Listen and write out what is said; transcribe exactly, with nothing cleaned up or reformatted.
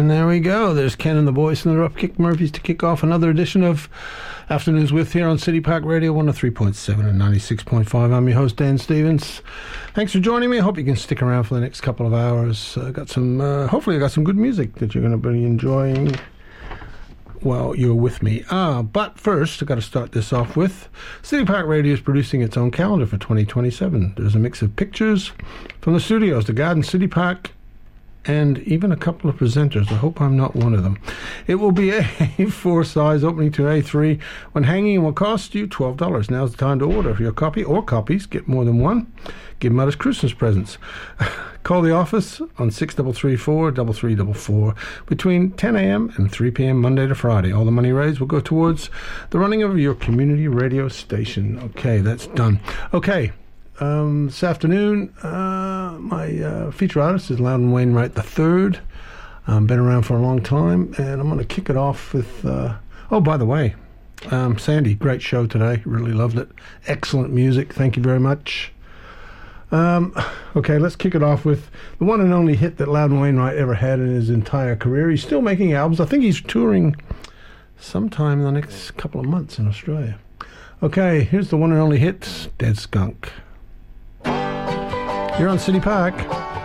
And there we go. There's Ken and the Boys and the Dropkick Murphys to kick off another edition of Afternoons With here on City Park Radio one oh three point seven and ninety-six point five. I'm your host, Dan Stevens. Thanks for joining me. I hope you can stick around for the next couple of hours. Uh, got some, uh, hopefully I got some good music that you're going to be enjoying while you're with me. Ah, but first, I've got to start this off with City Park Radio is producing its own calendar for twenty twenty-seven. There's a mix of pictures from the studios, the Garden City Park, and even a couple of presenters. I hope I'm not one of them. It will be A four size, opening to A three. When hanging, it will cost you twelve dollars. Now's the time to order for your copy or copies. Get more than one. Give them out as Christmas presents. Call the office on six three three four, three three four four between ten a.m. and three p.m. Monday to Friday. All the money raised will go towards the running of your community radio station. Okay, that's done. Okay. Um, this afternoon, uh, my uh, feature artist is Loudon Wainwright the third. Um, been around for a long time, and I'm going to kick it off with... Uh, oh, by the way, um, Sandy, great show today. Really loved it. Excellent music. Thank you very much. Um, okay, let's kick it off with the one and only hit that Loudon Wainwright ever had in his entire career. He's still making albums. I think he's touring sometime in the next couple of months in Australia. Okay, here's the one and only hit, Dead Skunk. You're on City Park.